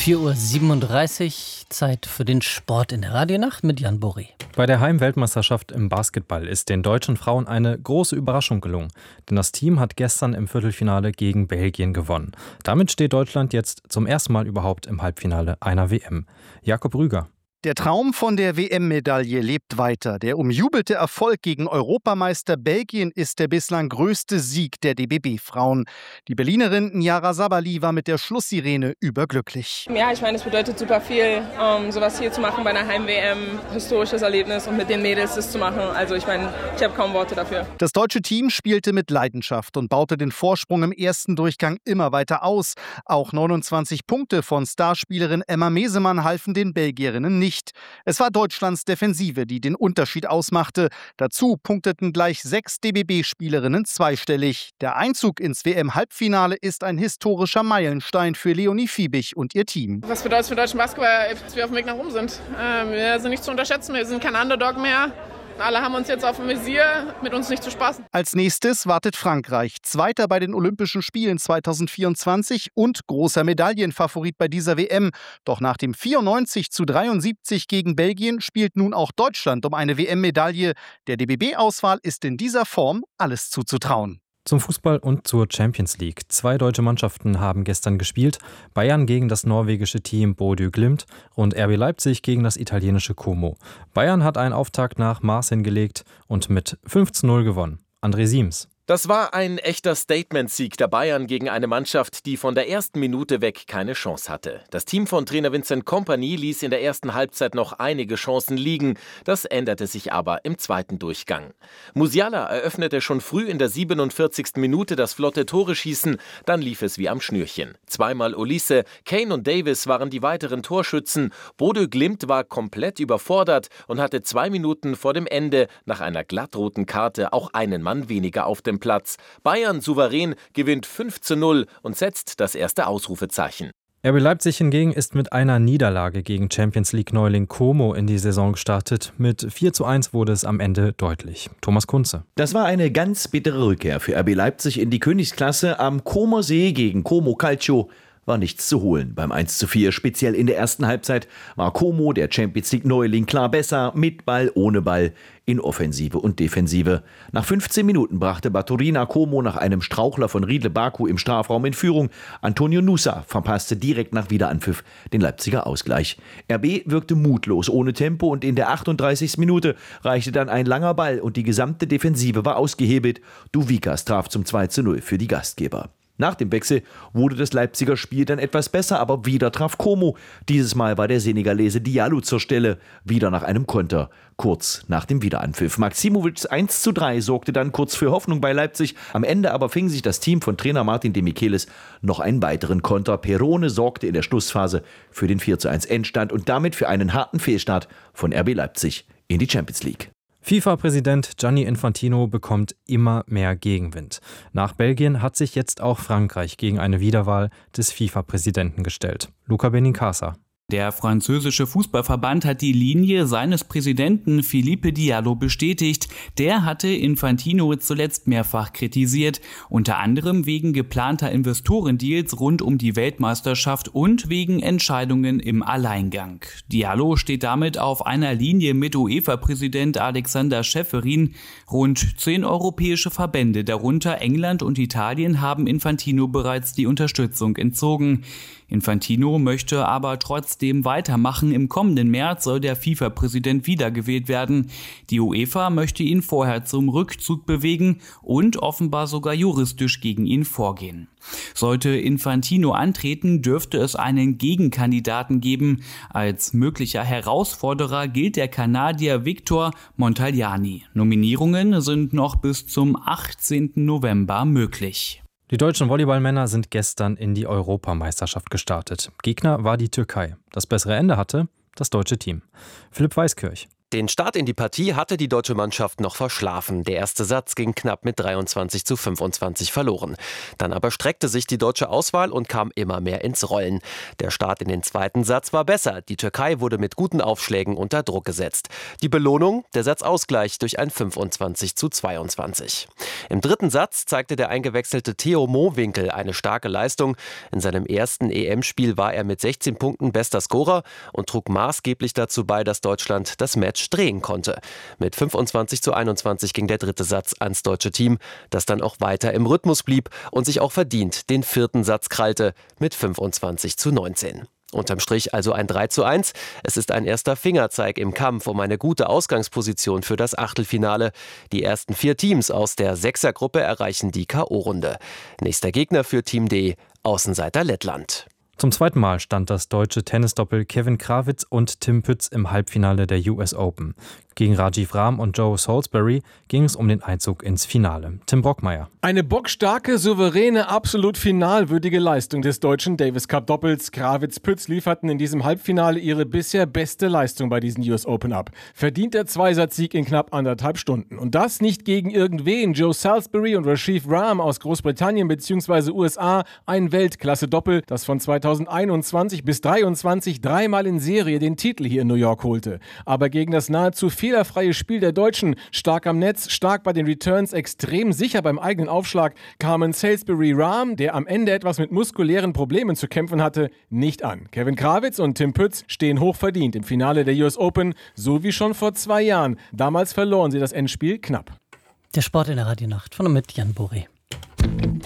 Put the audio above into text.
4:37 Uhr, Zeit für den Sport in der Radionacht mit Jan Boré. Bei der Heimweltmeisterschaft im Basketball ist den deutschen Frauen eine große Überraschung gelungen. Denn das Team hat gestern im Viertelfinale gegen Belgien gewonnen. Damit steht Deutschland jetzt zum ersten Mal überhaupt im Halbfinale einer WM. Jakob Rüger. Der Traum von der WM-Medaille lebt weiter. Der umjubelte Erfolg gegen Europameister Belgien ist der bislang größte Sieg der DBB-Frauen. Die Berlinerin Nyara Sabali war mit der Schlusssirene überglücklich. Ja, ich meine, es bedeutet super viel, sowas hier zu machen bei einer Heim-WM, historisches Erlebnis und mit den Mädels das zu machen. Also ich meine, ich habe kaum Worte dafür. Das deutsche Team spielte mit Leidenschaft und baute den Vorsprung im ersten Durchgang immer weiter aus. Auch 29 Punkte von Starspielerin Emma Mesemann halfen den Belgierinnen nicht. Es war Deutschlands Defensive, die den Unterschied ausmachte. Dazu punkteten gleich 6 DBB-Spielerinnen zweistellig. Der Einzug ins WM-Halbfinale ist ein historischer Meilenstein für Leonie Fiebig und ihr Team. Was bedeutet es für deutschen Basketball, dass wir auf dem Weg nach oben sind? Wir sind nicht zu unterschätzen, wir sind kein Underdog mehr. Alle haben uns jetzt auf dem Visier, mit uns nicht zu spaßen. Als nächstes wartet Frankreich, Zweiter bei den Olympischen Spielen 2024 und großer Medaillenfavorit bei dieser WM. Doch nach dem 94:73 gegen Belgien spielt nun auch Deutschland um eine WM-Medaille. Der DBB-Auswahl ist in dieser Form alles zuzutrauen. Zum Fußball und zur Champions League. 2 deutsche Mannschaften haben gestern gespielt. Bayern gegen das norwegische Team Bodø Glimt und RB Leipzig gegen das italienische Como. Bayern hat einen Auftakt nach Maß hingelegt und mit 5:0 gewonnen. André Siems. Das war ein echter Statement-Sieg der Bayern gegen eine Mannschaft, die von der ersten Minute weg keine Chance hatte. Das Team von Trainer Vincent Kompany ließ in der ersten Halbzeit noch einige Chancen liegen. Das änderte sich aber im zweiten Durchgang. Musiala eröffnete schon früh in der 47. Minute das flotte Tore-Schießen. Dann lief es wie am Schnürchen. Zweimal Olise, Kane und Davis waren die weiteren Torschützen. Bodø Glimt war komplett überfordert und hatte 2 Minuten vor dem Ende nach einer glattroten Karte auch einen Mann weniger auf dem Platz. Bayern souverän gewinnt 5:0 und setzt das erste Ausrufezeichen. RB Leipzig hingegen ist mit einer Niederlage gegen Champions-League-Neuling Como in die Saison gestartet. Mit 4:1 wurde es am Ende deutlich. Thomas Kunze. Das war eine ganz bittere Rückkehr für RB Leipzig in die Königsklasse. Am Comer See gegen Como Calcio war nichts zu holen. Beim 1:4, speziell in der ersten Halbzeit, war Como, der Champions-League-Neuling, klar besser, mit Ball, ohne Ball, in Offensive und Defensive. Nach 15 Minuten brachte Baturina Como nach einem Strauchler von Riedle Baku im Strafraum in Führung. Antonio Nusa verpasste direkt nach Wiederanpfiff den Leipziger Ausgleich. RB wirkte mutlos, ohne Tempo und in der 38. Minute reichte dann ein langer Ball und die gesamte Defensive war ausgehebelt. Duvikas traf zum 2:0 für die Gastgeber. Nach dem Wechsel wurde das Leipziger Spiel dann etwas besser, aber wieder traf Como. Dieses Mal war der Senegalese Diallo zur Stelle, wieder nach einem Konter, kurz nach dem Wiederanpfiff. Maximovics 1:3 sorgte dann kurz für Hoffnung bei Leipzig. Am Ende aber fing sich das Team von Trainer Martin de Michelis noch einen weiteren Konter. Perone sorgte in der Schlussphase für den 4:1 Endstand und damit für einen harten Fehlstart von RB Leipzig in die Champions League. FIFA-Präsident Gianni Infantino bekommt immer mehr Gegenwind. Nach Belgien hat sich jetzt auch Frankreich gegen eine Wiederwahl des FIFA-Präsidenten gestellt. Luca Benincasa. Der französische Fußballverband hat die Linie seines Präsidenten Philippe Diallo bestätigt. Der hatte Infantino zuletzt mehrfach kritisiert, unter anderem wegen geplanter Investorendeals rund um die Weltmeisterschaft und wegen Entscheidungen im Alleingang. Diallo steht damit auf einer Linie mit UEFA-Präsident Alexander Schäferin. Rund 10 europäische Verbände, darunter England und Italien, haben Infantino bereits die Unterstützung entzogen. Infantino möchte aber trotzdem weitermachen. Im kommenden März soll der FIFA-Präsident wiedergewählt werden. Die UEFA möchte ihn vorher zum Rückzug bewegen und offenbar sogar juristisch gegen ihn vorgehen. Sollte Infantino antreten, dürfte es einen Gegenkandidaten geben. Als möglicher Herausforderer gilt der Kanadier Victor Montagliani. Nominierungen sind noch bis zum 18. November möglich. Die deutschen Volleyballmänner sind gestern in die Europameisterschaft gestartet. Gegner war die Türkei. Das bessere Ende hatte das deutsche Team. Philipp Weiskirch. Den Start in die Partie hatte die deutsche Mannschaft noch verschlafen. Der erste Satz ging knapp mit 23:25 verloren. Dann aber streckte sich die deutsche Auswahl und kam immer mehr ins Rollen. Der Start in den zweiten Satz war besser. Die Türkei wurde mit guten Aufschlägen unter Druck gesetzt. Die Belohnung? Der Satzausgleich durch ein 25:22. Im dritten Satz zeigte der eingewechselte Theo Mohwinkel eine starke Leistung. In seinem ersten EM-Spiel war er mit 16 Punkten bester Scorer und trug maßgeblich dazu bei, dass Deutschland das Match drehen konnte. Mit 25:21 ging der dritte Satz ans deutsche Team, das dann auch weiter im Rhythmus blieb und sich auch verdient den vierten Satz krallte mit 25:19. Unterm Strich also ein 3:1. Es ist ein erster Fingerzeig im Kampf um eine gute Ausgangsposition für das Achtelfinale. Die ersten 4 Teams aus der Sechsergruppe erreichen die K.O.-Runde. Nächster Gegner für Team D, Außenseiter Lettland. Zum zweiten Mal stand das deutsche Tennisdoppel Kevin Krawitz und Tim Pütz im Halbfinale der US Open. Gegen Rajiv Ram und Joe Salisbury ging es um den Einzug ins Finale. Tim Brockmeier. Eine bockstarke, souveräne, absolut finalwürdige Leistung des deutschen Davis Cup Doppels. Krawitz-Pütz lieferten in diesem Halbfinale ihre bisher beste Leistung bei diesen US Open ab. Verdienter Zweisatzsieg in knapp 1,5 Stunden. Und das nicht gegen irgendwen. Joe Salisbury und Rajiv Ram aus Großbritannien bzw. USA. Ein Weltklasse-Doppel, das von 2021 bis 2023 dreimal in Serie den Titel hier in New York holte. Aber gegen das nahezu fehlerfreie Spiel der Deutschen, stark am Netz, stark bei den Returns, extrem sicher beim eigenen Aufschlag, kamen Salisbury Ram, der am Ende etwas mit muskulären Problemen zu kämpfen hatte, nicht an. Kevin Krawitz und Tim Pütz stehen hochverdient im Finale der US Open, so wie schon vor 2 Jahren. Damals verloren sie das Endspiel knapp. Der Sport in der Radionacht von und mit Jan Boré.